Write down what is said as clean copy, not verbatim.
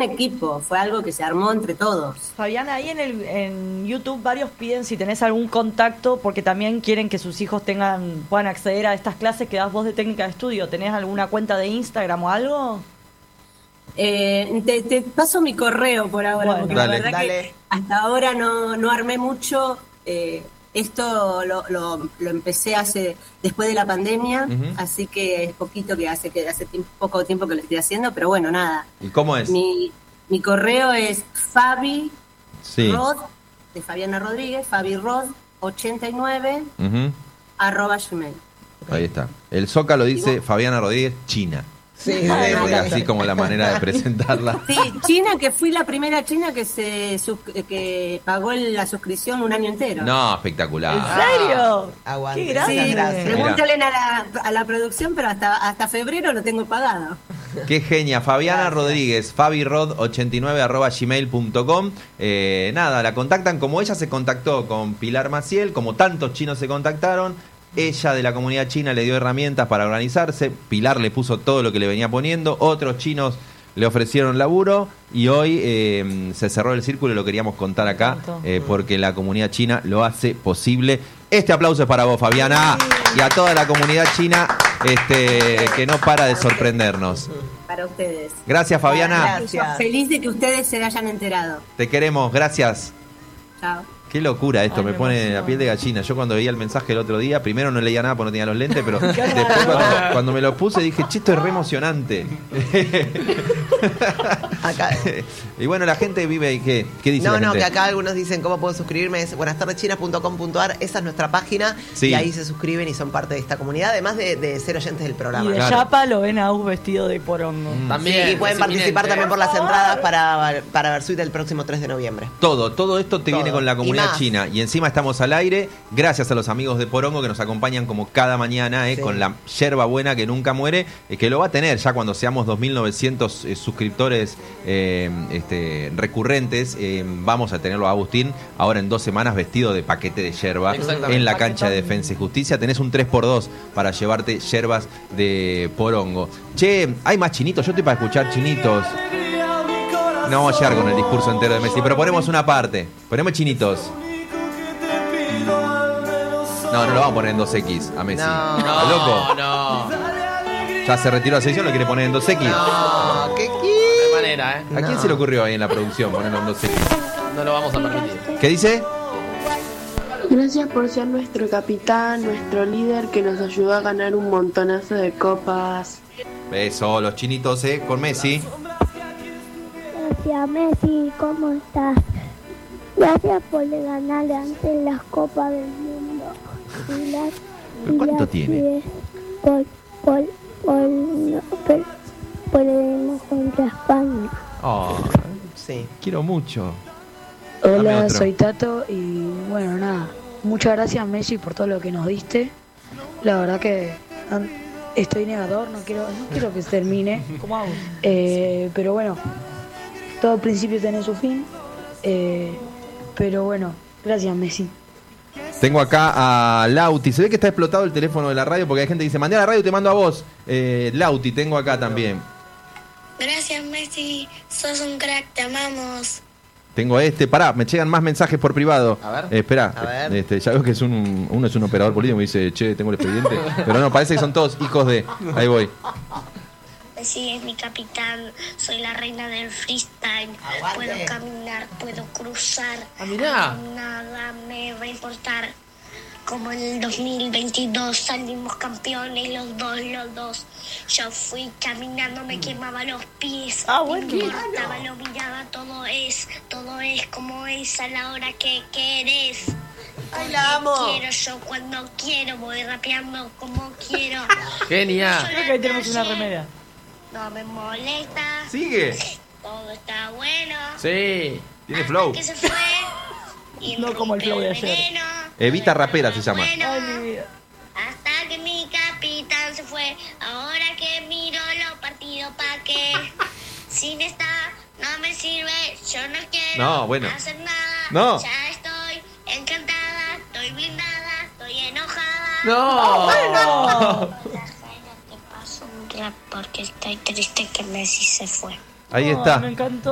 un equipo, fue algo que se armó entre todos. Fabiana, ahí en YouTube varios piden si tenés algún contacto, porque también quieren que sus hijos puedan acceder a estas clases que das vos de técnica de estudio. ¿Tenés alguna cuenta de Instagram o algo? Te paso mi correo por ahora, Bueno, porque dale. la verdad que hasta ahora no armé mucho. Esto lo empecé después de la pandemia, así que es poquito que hace poco tiempo que lo estoy haciendo, pero bueno, nada. ¿Y cómo es? Mi correo es Fabi Sí. Rod, de Fabiana Rodríguez, FabiRod89 Ujú. @gmail. Ahí está. El Zócalo dice Fabiana Rodríguez, China. Sí, Fue así como la manera de presentarla. Sí, China, que fui la primera china que que pagó la suscripción un año entero. No, espectacular. ¿En serio? Aguante. Qué grande. Sí, Gracias. pregúntale a la producción, pero hasta febrero lo tengo pagado. Qué genia. Fabiana Gracias. Rodríguez, fabirod89@gmail.com. Nada, la contactan como ella se contactó con Pilar Maciel, como tantos chinos se contactaron. Ella de la comunidad china le dio herramientas para organizarse. Pilar le puso todo lo que le venía poniendo. Otros chinos le ofrecieron laburo. Y hoy se cerró el círculo y lo queríamos contar acá. Porque la comunidad china lo hace posible. Este aplauso es para vos, Fabiana. Y a toda la comunidad china que no para de sorprendernos. Para ustedes. Gracias, Fabiana. Gracias. Feliz de que ustedes se hayan enterado. Te queremos. Gracias. Chao. Qué locura esto, Ay, me me pone emociona. la piel de gallina. Yo cuando veía el mensaje el otro día, primero no leía nada porque no tenía los lentes, pero Qué después raro. cuando me lo puse dije, che, esto es re emocionante. Acá. Y bueno, la gente vive, ¿qué dice la No, gente? que acá algunos dicen cómo puedo suscribirme. Es buenastardeschinas.com.ar. Esa es nuestra página. Sí. Y ahí se suscriben y son parte de esta comunidad, además de ser oyentes del Y programa. de Claro. Yapa lo ven a Us vestido de porongo. También. Sí, y pueden es participar inminente. también por las entradas para Versuit el próximo 3 de noviembre. Todo esto te Todo. viene con la Y comunidad más. china. Y encima estamos al aire, gracias a los amigos de Porongo que nos acompañan como cada mañana, Sí. con la yerba buena que nunca muere, que lo va a tener ya cuando seamos 2.900 suscriptores recurrentes. Vamos a tenerlo a Agustín ahora en 2 semanas vestido de paquete de yerba Exactamente. en la cancha de Defensa y Justicia. Tenés un 3x2 para llevarte yerbas de Porongo. Che, hay más chinitos, yo estoy para escuchar chinitos. No vamos a llegar con el discurso entero de Messi, pero ponemos una parte. Ponemos chinitos. No lo vamos a poner en 2X a Messi. No. ¿Está loco? No. Ya se retiró la selección, lo quiere poner en 2X. No, ¿qué De manera, ¿eh? ¿A quién se le ocurrió ahí en la producción ponerlo en 2X? No lo vamos a permitir. ¿Qué dice? Gracias por ser nuestro capitán, nuestro líder que nos ayudó a ganar un montonazo de copas. Eso, los chinitos, con Messi. Gracias, Messi, ¿cómo estás? Gracias por ganarle antes las copas del mundo. Y las, ¿Pero cuánto y tiene? es por el contra España. Oh, Sí. quiero mucho. Dame Hola, otro. soy Tato y bueno, nada, muchas gracias Messi por todo lo que nos diste. La verdad que estoy negador, no quiero que se termine. ¿Cómo hago? Pero bueno, todo principio tiene su fin. Pero bueno, gracias Messi. Tengo acá a Lauti. Se ve que está explotado el teléfono de la radio porque hay gente que dice, mandé a la radio y te mando a vos. Lauti, tengo acá también. Gracias, Messi, sos un crack, te amamos. Tengo pará, me llegan más mensajes por privado. A ver. Esperá, A ver. ya veo que es uno es un operador político, me dice, che, tengo el expediente. Pero no, parece que son todos hijos de... Ahí voy. Messi es mi capitán, soy la reina del freestyle. Aguante. Puedo caminar, puedo cruzar. Ah, mirá. Nada me va a importar. Como en el 2022 salimos campeones los dos. Yo fui caminando, me quemaba los pies. Ah, bueno. No importaba, lo miraba, todo es como es a la hora que querés. ¡Ay, la amo! Quiero yo cuando quiero, voy rapeando como quiero. Genial. Creo que ahí tenemos una remera. No me molesta, Sigue. todo está bueno. Sí. Tiene flow. Que se fue. Y No como el flow de ayer. veneno. Evita rapera se llama. Bueno, Ay, mi vida. hasta que mi capitán se fue. Ahora que miro los partidos pa' que sin esta no me sirve. Yo no quiero No, bueno. hacer nada. No. Ya estoy encantada, estoy blindada, estoy enojada. No. Déjame que paso un rap porque estoy triste que Messi se fue. Ahí Ay, está. me encantó.